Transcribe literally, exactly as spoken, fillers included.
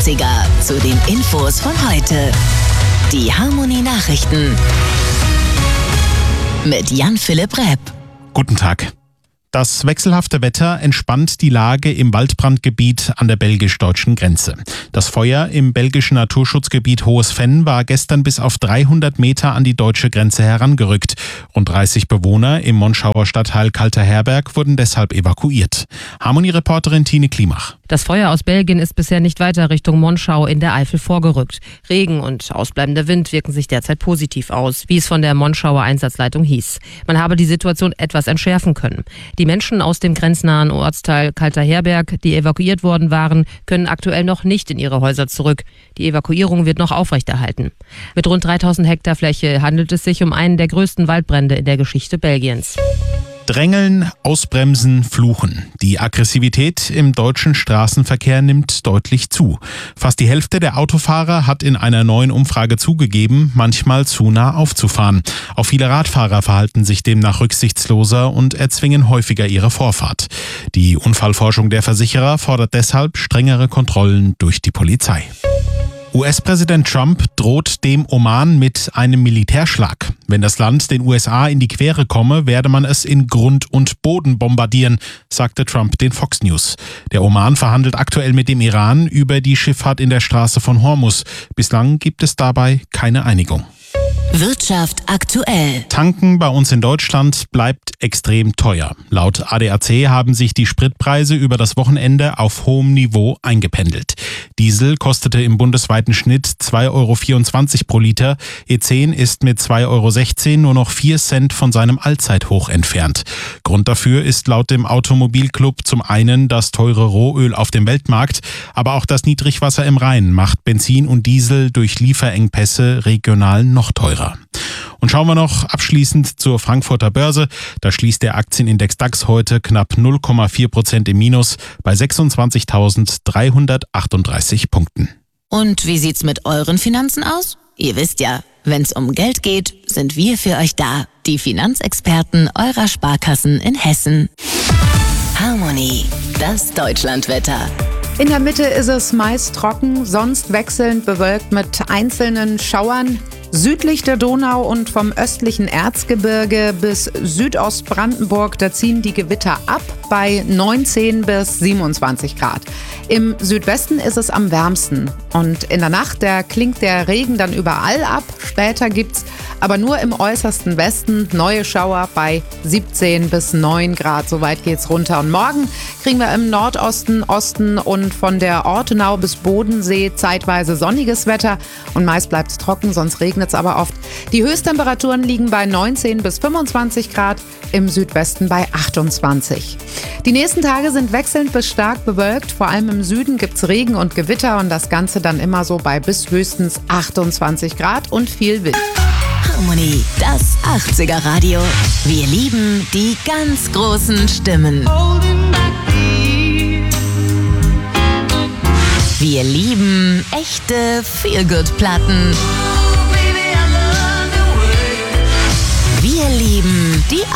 achtziger zu den Infos von heute. Die Harmonie-Nachrichten mit Jan-Philipp Repp. Guten Tag. Das wechselhafte Wetter entspannt die Lage im Waldbrandgebiet an der belgisch-deutschen Grenze. Das Feuer im belgischen Naturschutzgebiet Hohes Venn war gestern bis auf dreihundert Meter an die deutsche Grenze herangerückt. Rund dreißig Bewohner im Monschauer Stadtteil Kalterherberg wurden deshalb evakuiert. Harmonie-Reporterin Tine Klimach. Das Feuer aus Belgien ist bisher nicht weiter Richtung Monschau in der Eifel vorgerückt. Regen und ausbleibender Wind wirken sich derzeit positiv aus, wie es von der Monschauer Einsatzleitung hieß. Man habe die Situation etwas entschärfen können. Die Menschen aus dem grenznahen Ortsteil Kalterherberg, die evakuiert worden waren, können aktuell noch nicht in ihre Häuser zurück. Die Evakuierung wird noch aufrechterhalten. Mit rund dreitausend Hektar Fläche handelt es sich um einen der größten Waldbrände in der Geschichte Belgiens. Drängeln, ausbremsen, fluchen. Die Aggressivität im deutschen Straßenverkehr nimmt deutlich zu. Fast die Hälfte der Autofahrer hat in einer neuen Umfrage zugegeben, manchmal zu nah aufzufahren. Auch viele Radfahrer verhalten sich demnach rücksichtsloser und erzwingen häufiger ihre Vorfahrt. Die Unfallforschung der Versicherer fordert deshalb strengere Kontrollen durch die Polizei. U S-Präsident Trump droht dem Oman mit einem Militärschlag. Wenn das Land den U S A in die Quere komme, werde man es in Grund und Boden bombardieren, sagte Trump den Fox News. Der Oman verhandelt aktuell mit dem Iran über die Schifffahrt in der Straße von Hormuz. Bislang gibt es dabei keine Einigung. Wirtschaft aktuell. Tanken bei uns in Deutschland bleibt extrem teuer. Laut A D A C haben sich die Spritpreise über das Wochenende auf hohem Niveau eingependelt. Diesel kostete im bundesweiten Schnitt zwei Euro vierundzwanzig pro Liter. E zehn ist mit zwei Euro sechzehn nur noch vier Cent von seinem Allzeithoch entfernt. Grund dafür ist laut dem Automobilclub zum einen das teure Rohöl auf dem Weltmarkt, aber auch das Niedrigwasser im Rhein macht Benzin und Diesel durch Lieferengpässe regional noch teurer. Und schauen wir noch abschließend zur Frankfurter Börse. Da schließt der Aktienindex DAX heute knapp null Komma vier Prozent im Minus bei sechsundzwanzigtausenddreihundertachtunddreißig Punkten. Und wie sieht's mit euren Finanzen aus? Ihr wisst ja, wenn's um Geld geht, sind wir für euch da. Die Finanzexperten eurer Sparkassen in Hessen. Harmonie, das Deutschlandwetter. In der Mitte ist es meist trocken, sonst wechselnd bewölkt mit einzelnen Schauern. Südlich der Donau und vom östlichen Erzgebirge bis Südostbrandenburg, da ziehen die Gewitter ab bei neunzehn bis siebenundzwanzig Grad. Im Südwesten ist es am wärmsten und in der Nacht, da klingt der Regen dann überall ab. Später gibt's aber nur im äußersten Westen neue Schauer bei siebzehn bis neun Grad. So weit geht's runter. Und morgen kriegen wir im Nordosten, Osten und von der Ortenau bis Bodensee zeitweise sonniges Wetter und meist bleibt es trocken, sonst regnet es aber oft. Die Höchsttemperaturen liegen bei neunzehn bis fünfundzwanzig Grad, im Südwesten bei achtundzwanzig. Die nächsten Tage sind wechselnd bis stark bewölkt. Vor allem im Süden gibt es Regen und Gewitter und das Ganze dann immer so bei bis höchstens achtundzwanzig Grad und viel Wind. Harmonie, das achtziger Radio. Wir lieben die ganz großen Stimmen. Wir lieben echte Feel-Good-Platten. Wir lieben die